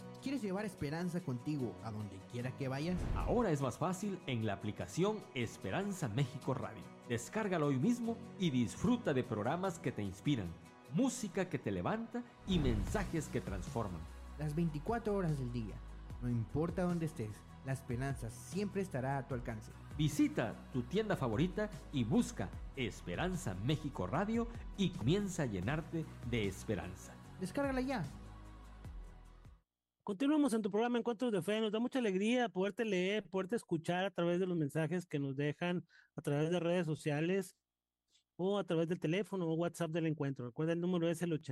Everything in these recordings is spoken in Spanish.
¿Quieres llevar esperanza contigo a donde quiera que vayas? Ahora es más fácil en la aplicación Esperanza México Radio. Descárgalo hoy mismo y disfruta de programas que te inspiran, música que te levanta y mensajes que transforman. Las 24 horas del día. No importa dónde estés, la esperanza siempre estará a tu alcance. Visita tu tienda favorita y busca Esperanza México Radio y comienza a llenarte de esperanza. Descárgala ya. Continuamos en tu programa Encuentros de Fe. Nos da mucha alegría poderte leer, poderte escuchar a través de los mensajes que nos dejan a través de redes sociales o a través del teléfono o WhatsApp del encuentro. Recuerda, el número es el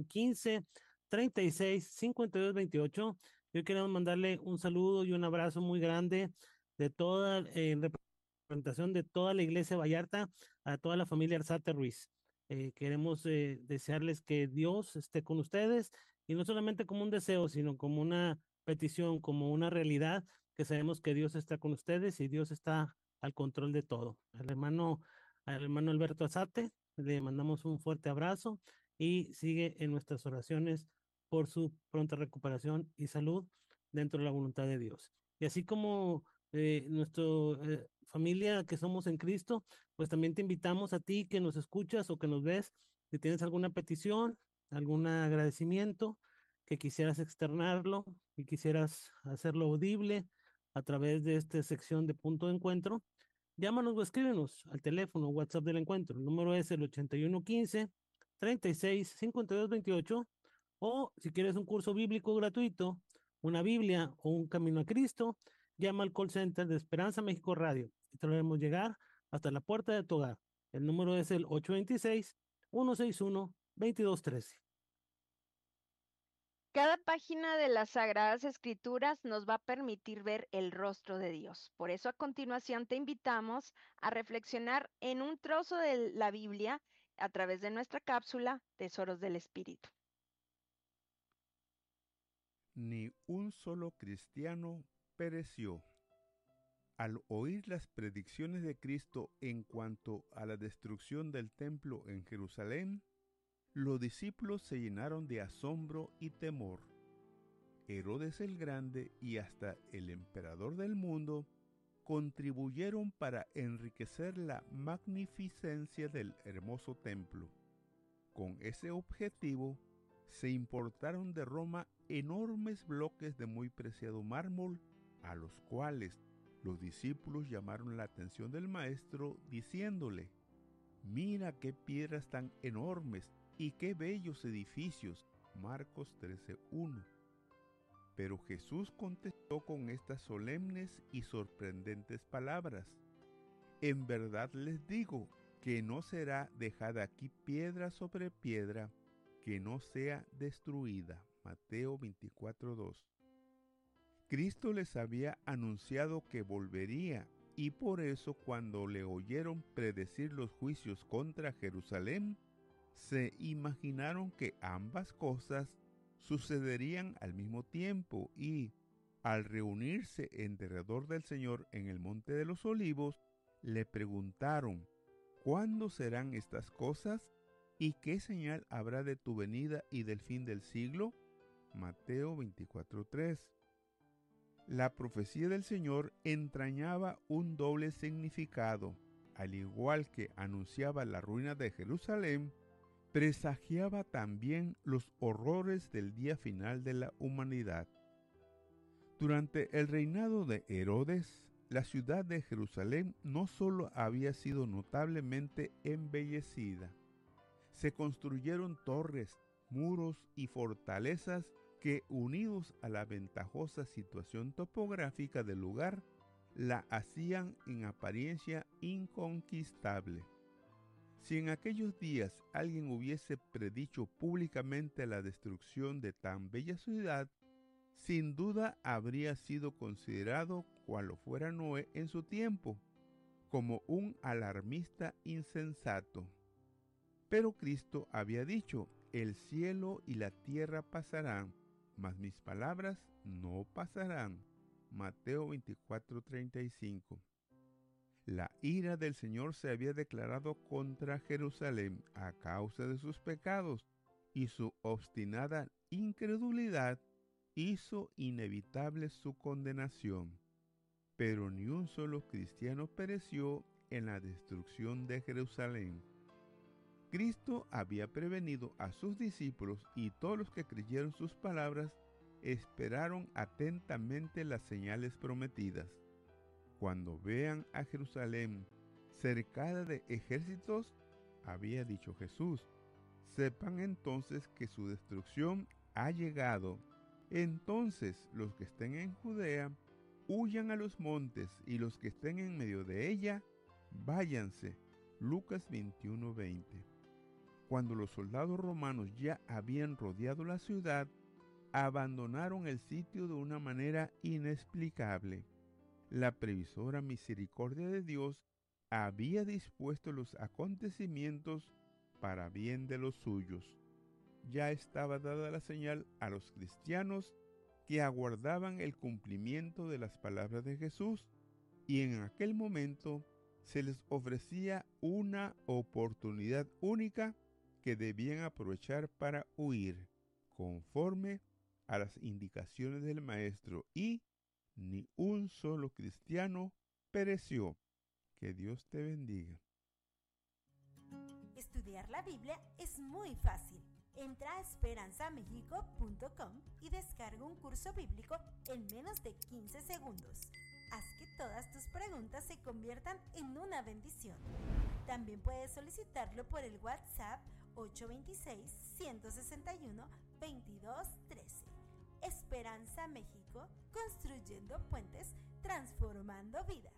8115-365228. Yo queremos mandarle un saludo y un abrazo muy grande de toda, en representación de toda la Iglesia Vallarta, a toda la familia Arzate Ruiz. Queremos desearles que Dios esté con ustedes, y no solamente como un deseo, sino como una petición, como una realidad, que sabemos que Dios está con ustedes y Dios está al control de todo. Al hermano Alberto Azate, le mandamos un fuerte abrazo y sigue en nuestras oraciones por su pronta recuperación y salud dentro de la voluntad de Dios. Y así como nuestra familia que somos en Cristo, pues también te invitamos a ti que nos escuchas o que nos ves, si tienes alguna petición, algún agradecimiento, que quisieras externarlo y quisieras hacerlo audible a través de esta sección de Punto de Encuentro, llámanos o escríbenos al teléfono WhatsApp del encuentro. El número es el 8115-365228. O si quieres un curso bíblico gratuito, una Biblia o un camino a Cristo, llama al call center de Esperanza México Radio y te lo haremos llegar hasta la puerta de tu hogar. El número es el 826-161-2213. Cada página de las Sagradas Escrituras nos va a permitir ver el rostro de Dios. Por eso a continuación te invitamos a reflexionar en un trozo de la Biblia a través de nuestra cápsula Tesoros del Espíritu. Ni un solo cristiano pereció. Al oír las predicciones de Cristo en cuanto a la destrucción del templo en Jerusalén, los discípulos se llenaron de asombro y temor. Herodes el Grande y hasta el emperador del mundo contribuyeron para enriquecer la magnificencia del hermoso templo. Con ese objetivo, se importaron de Roma enormes bloques de muy preciado mármol, a los cuales los discípulos llamaron la atención del maestro diciéndole: «Mira qué piedras tan enormes y qué bellos edificios». Marcos 13:1. Pero Jesús contestó con estas solemnes y sorprendentes palabras: «En verdad les digo que no será dejada aquí piedra sobre piedra que no sea destruida». Mateo 24:2. Cristo les había anunciado que volvería, y por eso cuando le oyeron predecir los juicios contra Jerusalén, se imaginaron que ambas cosas sucederían al mismo tiempo y, al reunirse en derredor del Señor en el Monte de los Olivos, le preguntaron: «¿Cuándo serán estas cosas? ¿Y qué señal habrá de tu venida y del fin del siglo?» Mateo 24:3. La profecía del Señor entrañaba un doble significado. Al igual que anunciaba la ruina de Jerusalén, presagiaba también los horrores del día final de la humanidad. Durante el reinado de Herodes, la ciudad de Jerusalén no solo había sido notablemente embellecida, se construyeron torres, muros y fortalezas que, unidos a la ventajosa situación topográfica del lugar, la hacían en apariencia inconquistable. Si en aquellos días alguien hubiese predicho públicamente la destrucción de tan bella ciudad, sin duda habría sido considerado, cual lo fuera Noé en su tiempo, como un alarmista insensato. Pero Cristo había dicho: «El cielo y la tierra pasarán, mas mis palabras no pasarán». Mateo 24:35. La ira del Señor se había declarado contra Jerusalén a causa de sus pecados y su obstinada incredulidad, hizo inevitable su condenación, pero ni un solo cristiano pereció en la destrucción de Jerusalén. Cristo había prevenido a sus discípulos y todos los que creyeron sus palabras esperaron atentamente las señales prometidas. Cuando vean a Jerusalén cercada de ejércitos, había dicho Jesús, sepan entonces que su destrucción ha llegado. Entonces los que estén en Judea, huyan a los montes, y los que estén en medio de ella, váyanse. Lucas 21:20. Cuando los soldados romanos ya habían rodeado la ciudad, abandonaron el sitio de una manera inexplicable. La previsora misericordia de Dios había dispuesto los acontecimientos para bien de los suyos. Ya estaba dada la señal a los cristianos que aguardaban el cumplimiento de las palabras de Jesús, y en aquel momento se les ofrecía una oportunidad única que debían aprovechar para huir, conforme a las indicaciones del Maestro, y ni un solo cristiano pereció. Que Dios te bendiga. Estudiar la Biblia es muy fácil. Entra a esperanzamexico.com y descarga un curso bíblico en menos de 15 segundos. Haz que todas tus preguntas se conviertan en una bendición. También puedes solicitarlo por el WhatsApp 826-161-2213. Esperanza México, construyendo puentes, transformando vidas.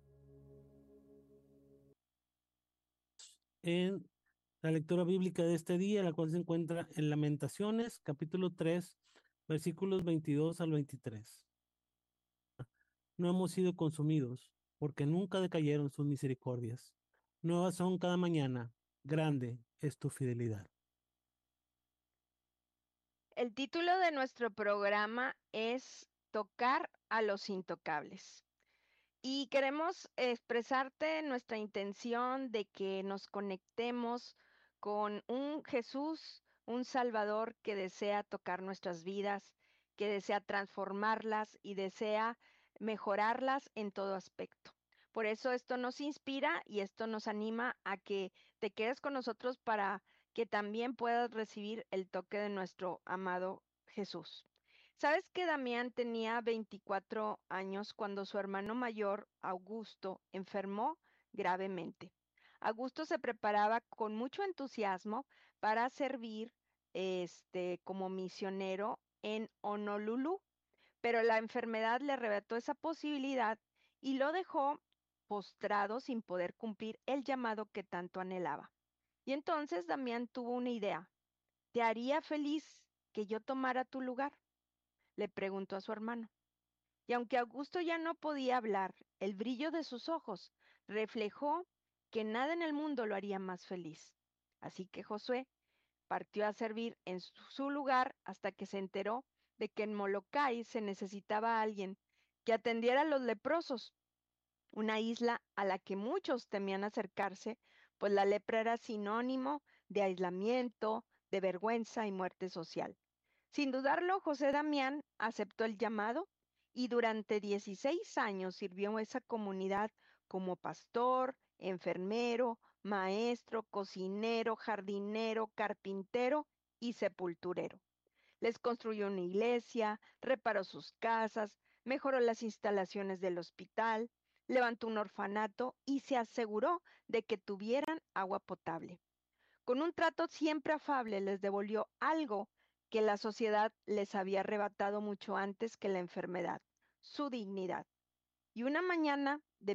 En la lectura bíblica de este día, la cual se encuentra en Lamentaciones, capítulo 3, versículos 22 al 23. No hemos sido consumidos, porque nunca decayeron sus misericordias. Nuevas son cada mañana, grande es tu fidelidad. El título de nuestro programa es Tocar a los intocables. Y queremos expresarte nuestra intención de que nos conectemos con un Jesús, un Salvador que desea tocar nuestras vidas, que desea transformarlas y desea mejorarlas en todo aspecto. Por eso esto nos inspira y esto nos anima a que te quedes con nosotros para que también puedas recibir el toque de nuestro amado Jesús. ¿Sabes que Damián tenía 24 años cuando su hermano mayor, Augusto, enfermó gravemente? Augusto se preparaba con mucho entusiasmo para servir como misionero en Honolulu, pero la enfermedad le arrebató esa posibilidad y lo dejó postrado sin poder cumplir el llamado que tanto anhelaba. Y entonces Damián tuvo una idea. ¿Te haría feliz que yo tomara tu lugar?, le preguntó a su hermano. Y aunque Augusto ya no podía hablar, el brillo de sus ojos reflejó que nada en el mundo lo haría más feliz. Así que Josué partió a servir en su lugar hasta que se enteró de que en Molokai se necesitaba alguien que atendiera a los leprosos, una isla a la que muchos temían acercarse, pues la lepra era sinónimo de aislamiento, de vergüenza y muerte social. Sin dudarlo, José Damián aceptó el llamado y durante 16 años sirvió a esa comunidad como pastor, enfermero, maestro, cocinero, jardinero, carpintero y sepulturero. Les construyó una iglesia, reparó sus casas, mejoró las instalaciones del hospital, levantó un orfanato y se aseguró de que tuvieran agua potable. Con un trato siempre afable les devolvió algo que la sociedad les había arrebatado mucho antes que la enfermedad, su dignidad. Y una mañana de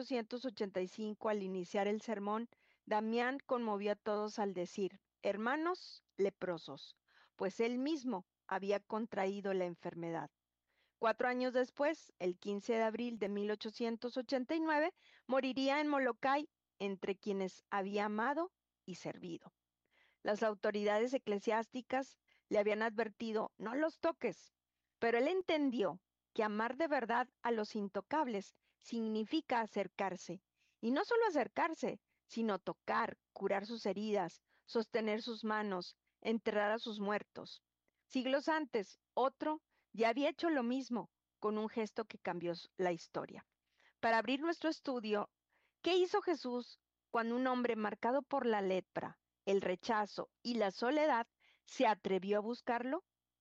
1885, al iniciar el sermón, Damián conmovió a todos al decir: hermanos leprosos, pues él mismo había contraído la enfermedad. 4 años después, el 15 de abril de 1889, moriría en Molokai, entre quienes había amado y servido. Las autoridades eclesiásticas le habían advertido: no los toques, pero él entendió que amar de verdad a los intocables significa acercarse, y no solo acercarse, sino tocar, curar sus heridas, sostener sus manos, enterrar a sus muertos. Siglos antes, otro ya había hecho lo mismo con un gesto que cambió la historia. Para abrir nuestro estudio, ¿qué hizo Jesús cuando un hombre marcado por la lepra, el rechazo y la soledad se atrevió a buscarlo?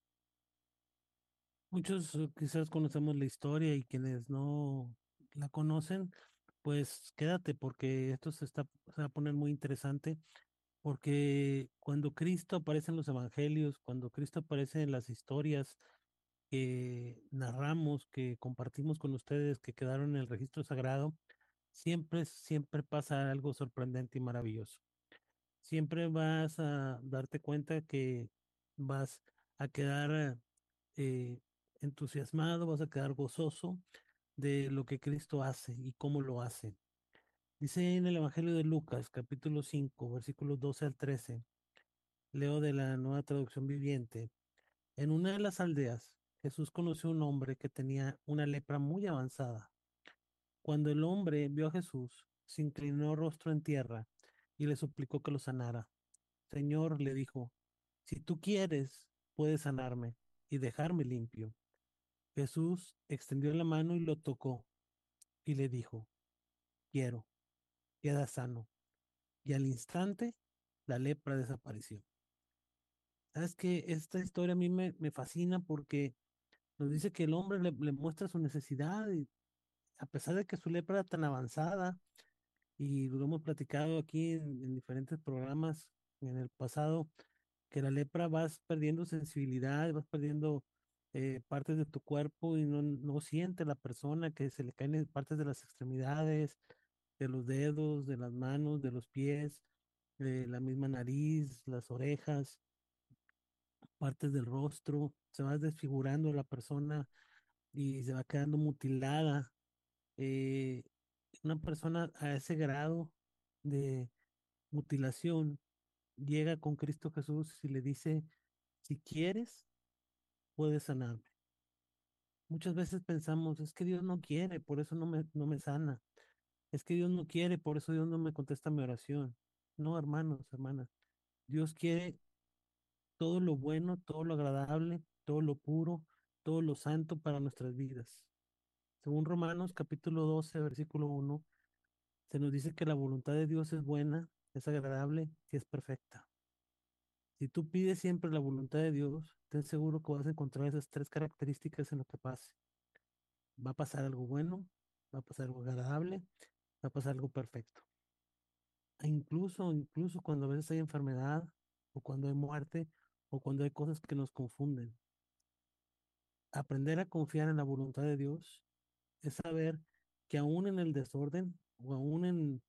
Muchos quizás conocemos la historia y quienes no la conocen, pues quédate porque esto se va a poner muy interesante, porque cuando Cristo aparece en los evangelios, cuando Cristo aparece en las historias que narramos, que compartimos con ustedes, que quedaron en el registro sagrado, siempre pasa algo sorprendente y maravilloso. Siempre vas a darte cuenta que vas a quedar eh, entusiasmado, vas a quedar gozoso de lo que Cristo hace y cómo lo hace. Dice en el Evangelio de Lucas, capítulo 5, versículos 12 al 13, leo de la Nueva Traducción Viviente. En una de las aldeas, Jesús conoció a un hombre que tenía una lepra muy avanzada. Cuando el hombre vio a Jesús, se inclinó rostro en tierra y le suplicó que lo sanara. Señor, le dijo, si tú quieres, puedes sanarme y dejarme limpio. Jesús extendió la mano y lo tocó y le dijo, quiero, queda sano. Y al instante, la lepra desapareció. Sabes que esta historia a mí me fascina porque nos dice que el hombre le muestra su necesidad y a pesar de que su lepra era tan avanzada y lo hemos platicado aquí en diferentes programas en el pasado, que la lepra vas perdiendo sensibilidad, vas perdiendo partes de tu cuerpo y no siente la persona que se le caen partes de las extremidades, de los dedos, de las manos, de los pies, de la misma nariz, las orejas, partes del rostro, se va desfigurando la persona y se va quedando mutilada. Eh, una persona a ese grado de mutilación llega con Cristo Jesús y le dice, si quieres, puedes sanarme. Muchas veces pensamos, es que Dios no quiere, por eso no me sana. Es que Dios no quiere, por eso Dios no me contesta mi oración. No, hermanos, hermanas. Dios quiere todo lo bueno, todo lo agradable, todo lo puro, todo lo santo para nuestras vidas. Según Romanos capítulo 12, versículo 1, se nos dice que la voluntad de Dios es buena, es agradable y es perfecta. Si tú pides siempre la voluntad de Dios, ten seguro que vas a encontrar esas tres características en lo que pase. Va a pasar algo bueno, va a pasar algo agradable, va a pasar algo perfecto. E incluso cuando a veces hay enfermedad, o cuando hay muerte, o cuando hay cosas que nos confunden. Aprender a confiar en la voluntad de Dios es saber que aún en el desorden, o aún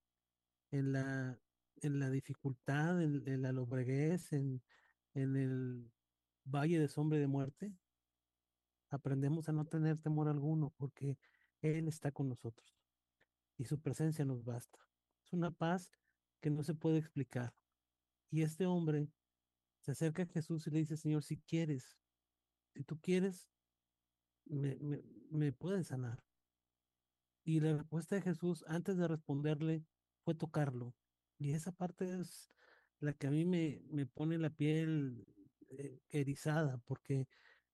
en la, en la dificultad, en la lobreguez, en el valle de sombra y de muerte, aprendemos a no tener temor alguno porque Él está con nosotros y su presencia nos basta. Es una paz que no se puede explicar. Y este hombre se acerca a Jesús y le dice, Señor, si quieres, si tú quieres, me, me, me puedes sanar. Y la respuesta de Jesús, antes de responderle, fue tocarlo. Y esa parte es la que a mí me pone la piel erizada, porque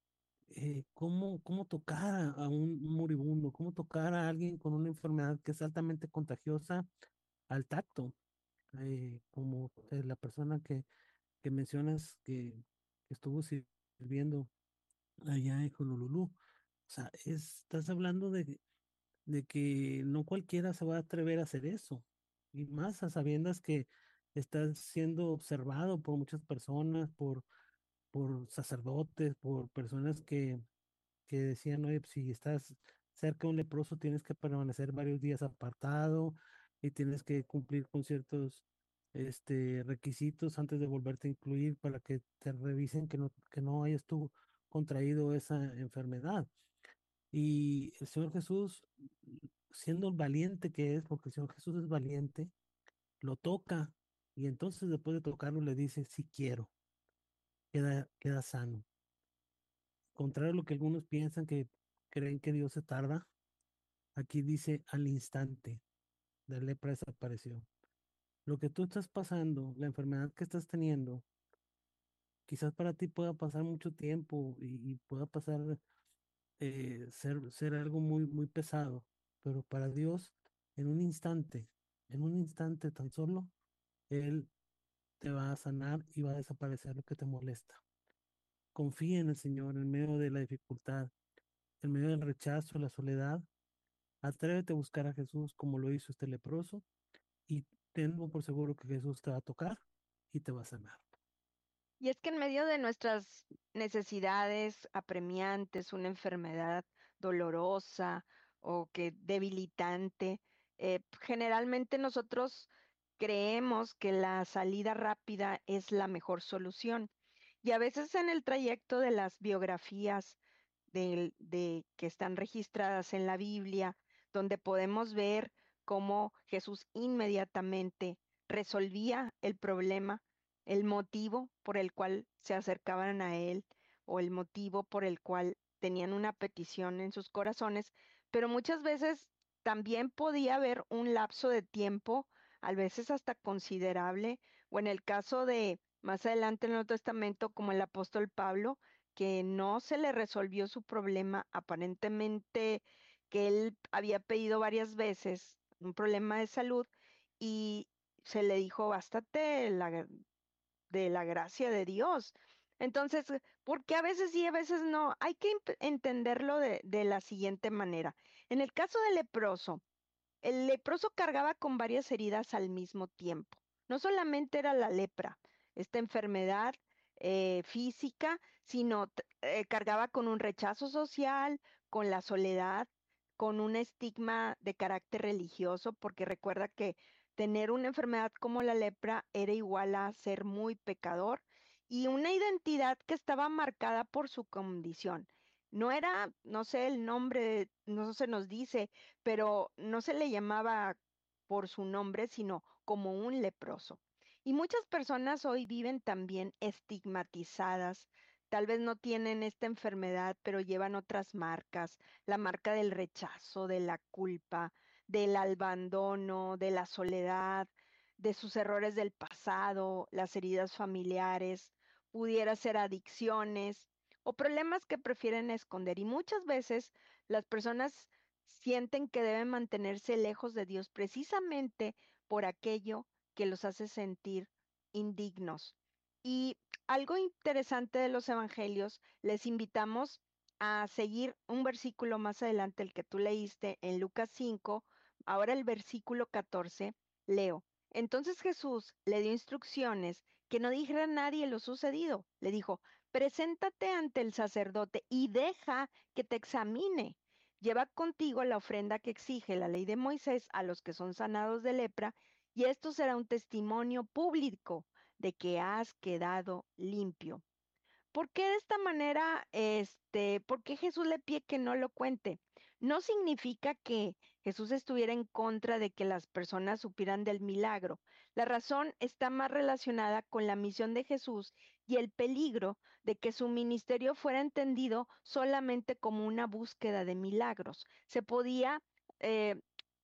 cómo tocar a un moribundo, cómo tocar a alguien con una enfermedad que es altamente contagiosa al tacto, como la persona que mencionas que estuvo sirviendo allá en Honolulu. O sea, estás hablando de que no cualquiera se va a atrever a hacer eso, y más a sabiendas que estás siendo observado por muchas personas, por sacerdotes, por personas que decían, oye, pues, si estás cerca de un leproso, tienes que permanecer varios días apartado y tienes que cumplir con ciertos requisitos antes de volverte a incluir para que te revisen que no hayas tú contraído esa enfermedad. Y el Señor Jesús, siendo el valiente que es, porque el Señor Jesús es valiente, lo toca y entonces después de tocarlo le dice, si quiero, queda sano. Contrario a lo que algunos piensan que creen que Dios se tarda, aquí dice al instante, la lepra desapareció. Lo que tú estás pasando, la enfermedad que estás teniendo, quizás para ti pueda pasar mucho tiempo y pueda pasar ser algo muy pesado, pero para Dios, en un instante tan solo, Él te va a sanar y va a desaparecer lo que te molesta. Confía en el Señor en medio de la dificultad, en medio del rechazo, la soledad. Atrévete a buscar a Jesús como lo hizo este leproso y tengo por seguro que Jesús te va a tocar y te va a sanar. Y es que en medio de nuestras necesidades apremiantes, una enfermedad dolorosa o que debilitante, generalmente nosotros creemos que la salida rápida es la mejor solución. Y a veces en el trayecto de las biografías de que están registradas en la Biblia, donde podemos ver cómo Jesús inmediatamente resolvía el problema, el motivo por el cual se acercaban a Él o el motivo por el cual tenían una petición en sus corazones, pero muchas veces también podía haber un lapso de tiempo, a veces hasta considerable, o en el caso de más adelante en el Nuevo Testamento, como el apóstol Pablo, que no se le resolvió su problema, aparentemente que él había pedido varias veces un problema de salud y se le dijo, bástate de la gracia de Dios. Entonces, porque a veces sí, a veces no, hay que entenderlo de la siguiente manera. En el caso del leproso, el leproso cargaba con varias heridas al mismo tiempo. No solamente era la lepra, esta enfermedad física, sino cargaba con un rechazo social, con la soledad, con un estigma de carácter religioso, porque recuerda que tener una enfermedad como la lepra era igual a ser muy pecador y una identidad que estaba marcada por su condición. No era, no sé, el nombre, no se nos dice, pero no se le llamaba por su nombre, sino como un leproso. Y muchas personas hoy viven también estigmatizadas. Tal vez no tienen esta enfermedad, pero llevan otras marcas, la marca del rechazo, de la culpa, del abandono, de la soledad, de sus errores del pasado, las heridas familiares, pudiera ser adicciones o problemas que prefieren esconder. Y muchas veces las personas sienten que deben mantenerse lejos de Dios precisamente por aquello que los hace sentir indignos. Y algo interesante de los evangelios, les invitamos a seguir un versículo más adelante, el que tú leíste en Lucas 5, ahora el versículo 14, leo. Entonces Jesús le dio instrucciones que no dijera a nadie lo sucedido. Le dijo, preséntate ante el sacerdote y deja que te examine. Lleva contigo la ofrenda que exige la ley de Moisés a los que son sanados de lepra, y esto será un testimonio público de que has quedado limpio. ¿Por qué de esta manera, por qué Jesús le pide que no lo cuente? No significa que Jesús estuviera en contra de que las personas supieran del milagro. La razón está más relacionada con la misión de Jesús y el peligro de que su ministerio fuera entendido solamente como una búsqueda de milagros. Se podía eh,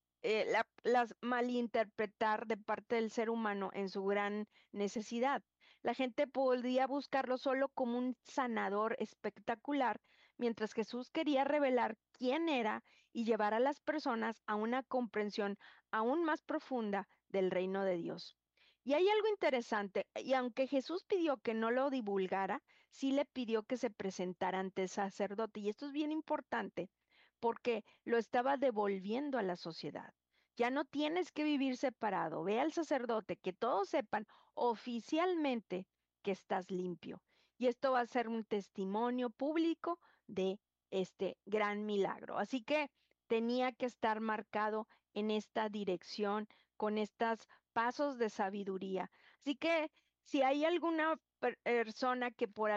las malinterpretar de parte del ser humano en su gran necesidad. La gente podía buscarlo solo como un sanador espectacular, mientras Jesús quería revelar quién era y llevar a las personas a una comprensión aún más profunda del reino de Dios. Y hay algo interesante, y aunque Jesús pidió que no lo divulgara, sí le pidió que se presentara ante el sacerdote. Y esto es bien importante porque lo estaba devolviendo a la sociedad. Ya no tienes que vivir separado. Ve al sacerdote, que todos sepan oficialmente que estás limpio. Y esto va a ser un testimonio público de este gran milagro. Así que tenía que estar marcado en esta dirección, con estos pasos de sabiduría. Así que si hay alguna persona que por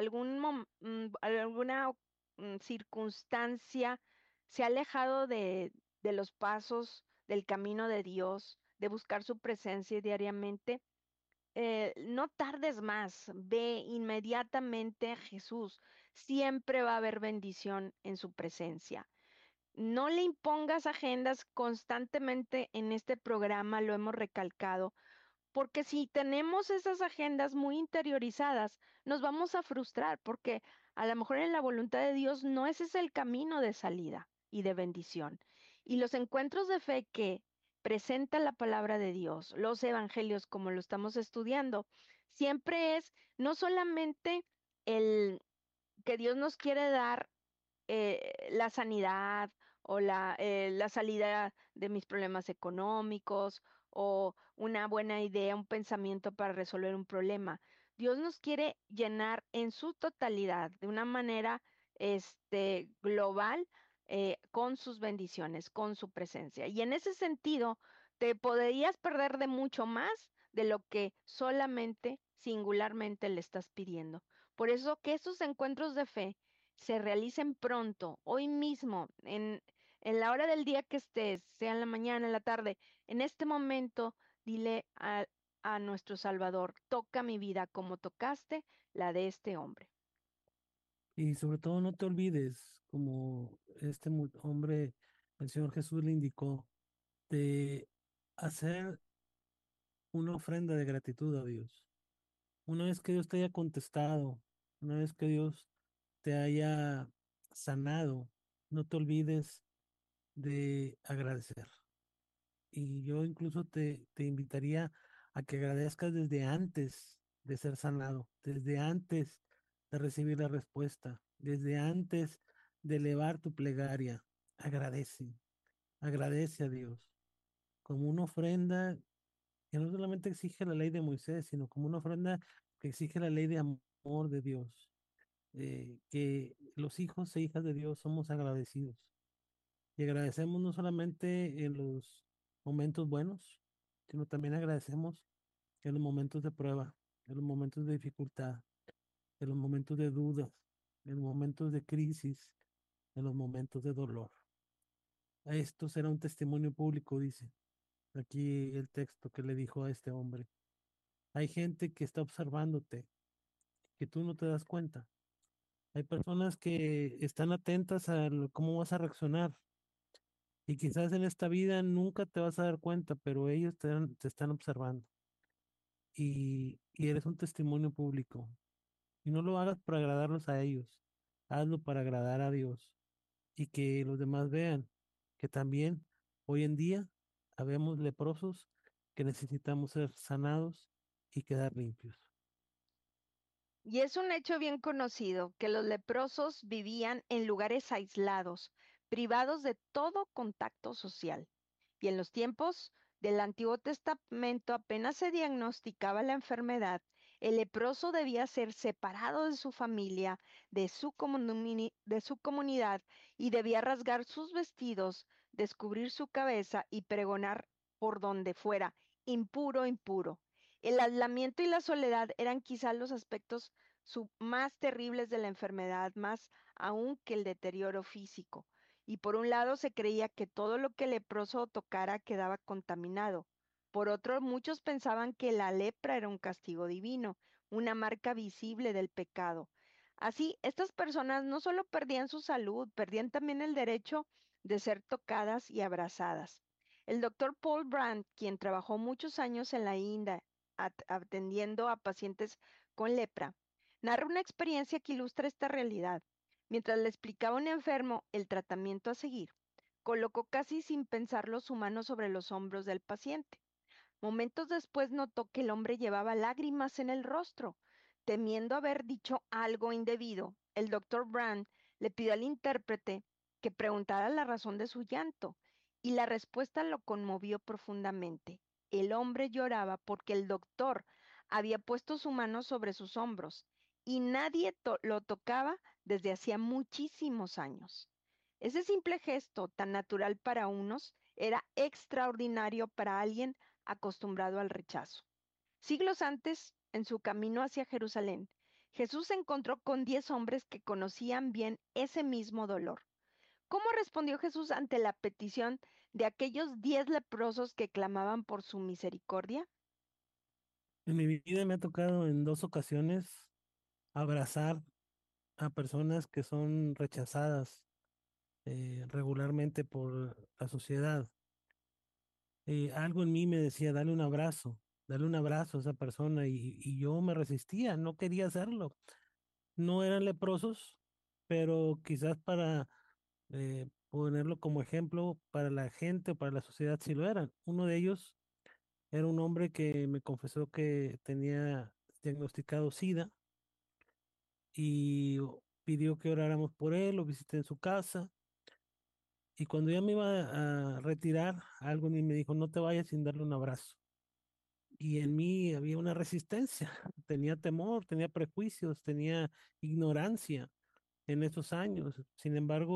alguna circunstancia se ha alejado de los pasos del camino de Dios, de buscar su presencia diariamente, no tardes más, ve inmediatamente a Jesús. Siempre va a haber bendición en su presencia. No le impongas agendas constantemente en este programa, lo hemos recalcado, porque si tenemos esas agendas muy interiorizadas, nos vamos a frustrar, porque A lo mejor en la voluntad de Dios no ese es el camino de salida y de bendición. Y los encuentros de fe que presenta la palabra de Dios, los evangelios como lo estamos estudiando, siempre es no solamente el que Dios nos quiere dar la sanidad o la salida de mis problemas económicos o una buena idea, un pensamiento para resolver un problema. Dios nos quiere llenar en su totalidad, de una manera global, con sus bendiciones, con su presencia. Y en ese sentido, te podrías perder de mucho más de lo que solamente, singularmente le estás pidiendo. Por eso que esos encuentros de fe se realicen pronto, hoy mismo, en la hora del día que estés, sea en la mañana, en la tarde, en este momento, dile a nuestro Salvador, toca mi vida como tocaste la de este hombre. Y sobre todo no te olvides, como hombre, el Señor Jesús le indicó, de hacer una ofrenda de gratitud a Dios. Una vez que Dios te haya contestado, una vez que Dios te haya sanado, no te olvides de agradecer. Y yo incluso te invitaría a que agradezcas desde antes de ser sanado, desde antes de recibir la respuesta, desde antes de elevar tu plegaria. Agradece, agradece a Dios como una ofrenda que no solamente exige la ley de Moisés, sino como una ofrenda que exige la ley de amor de Dios. Que los hijos e hijas de Dios somos agradecidos. Y agradecemos no solamente en los momentos buenos, sino también agradecemos en los momentos de prueba, en los momentos de dificultad, en los momentos de dudas, en los momentos de crisis, en los momentos de dolor. Esto será un testimonio público, dice aquí el texto que le dijo a este hombre. Hay gente que está observándote, que tú no te das cuenta. Hay personas que están atentas a cómo vas a reaccionar. Y quizás en esta vida nunca te vas a dar cuenta, pero ellos te están observando. Y eres un testimonio público. Y no lo hagas para agradarlos a ellos. Hazlo para agradar a Dios. Y que los demás vean que también hoy en día habemos leprosos que necesitamos ser sanados y quedar limpios. Y es un hecho bien conocido que los leprosos vivían en lugares aislados, privados de todo contacto social. Y en los tiempos del Antiguo Testamento apenas se diagnosticaba la enfermedad, el leproso debía ser separado de su familia, de su comunidad, y debía rasgar sus vestidos, descubrir su cabeza y pregonar por donde fuera, impuro, impuro. El aislamiento y la soledad eran quizás los aspectos más terribles de la enfermedad, más aún que el deterioro físico. Y por un lado se creía que todo lo que el leproso tocara quedaba contaminado. Por otro, muchos pensaban que la lepra era un castigo divino, una marca visible del pecado. Así, estas personas no solo perdían su salud, perdían también el derecho de ser tocadas y abrazadas. El doctor Paul Brandt, quien trabajó muchos años en la India atendiendo a pacientes con lepra, narra una experiencia que ilustra esta realidad. Mientras le explicaba a un enfermo el tratamiento a seguir, colocó casi sin pensarlo su mano sobre los hombros del paciente. Momentos después notó que el hombre llevaba lágrimas en el rostro. Temiendo haber dicho algo indebido, el doctor Brand le pidió al intérprete que preguntara la razón de su llanto, y la respuesta lo conmovió profundamente. El hombre lloraba porque el doctor había puesto su mano sobre sus hombros y nadie lo tocaba desde hacía muchísimos años. Ese simple gesto, tan natural para unos, era extraordinario para alguien acostumbrado al rechazo. Siglos antes, en su camino hacia Jerusalén, Jesús se encontró con 10 hombres que conocían bien ese mismo dolor. ¿Cómo respondió Jesús ante la petición de aquellos 10 leprosos que clamaban por su misericordia? En mi vida me ha tocado en 2 ocasiones abrazar a personas que son rechazadas regularmente por la sociedad. Algo en mí me decía, dale un abrazo a esa persona y yo me resistía, no quería hacerlo. no eran leprosos, pero quizás para ponerlo como ejemplo para la gente, para la sociedad, sí lo eran. Uno de ellos era un hombre que me confesó que tenía diagnosticado SIDA y pidió que oráramos por él, lo visité en su casa. Y cuando ya me iba a retirar, algo ni me dijo, no te vayas sin darle un abrazo. Y en mí había una resistencia, tenía temor, tenía prejuicios, tenía ignorancia en esos años. Sin embargo,